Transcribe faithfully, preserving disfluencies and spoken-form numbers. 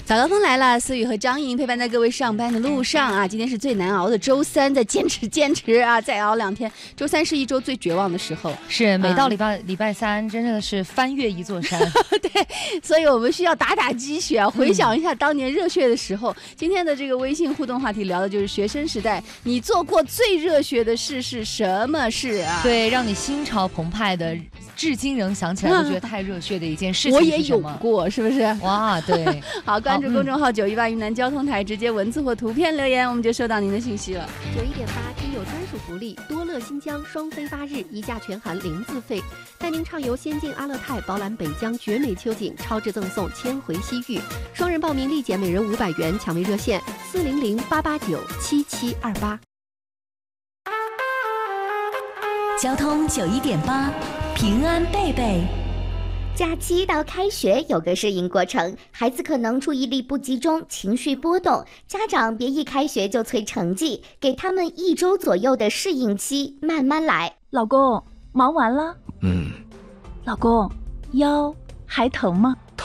早高峰来了，思雨和张莹陪伴在各位上班的路上啊！今天是最难熬的周三，再坚持坚持啊，再熬两天。周三是一周最绝望的时候， 是每到礼拜、嗯、礼拜三，真的是翻越一座山。 对，所以我们需要打打鸡血，回想一下当年热血的时候。嗯、今天的这个微信互动话题聊的就是学生时代，你做过最热血的事是什么事啊？ 对，让你心潮澎湃的，至今仍想起来都觉得太热血的一件事情。 我也有过，是不是？ 哇，对， 好，关注公众号九一八云南交通台，直接文字或图片留言，我们就收到您的信息了。 九一点八听友专属福利，多乐新疆双飞八日，一价全含零自费，带您畅游仙境阿勒泰，饱览北疆绝美秋景，超值赠送千回西域。双人报名立减每人五百元，抢位热线四零零八八九七七二八。 交通九一点八，平安贝贝。 假期到开学有个适应过程，孩子可能注意力不集中，情绪波动，家长别一开学就催成绩，给他们一周左右的适应期，慢慢来。 老公，忙完了？ 嗯。 老公，腰还疼吗？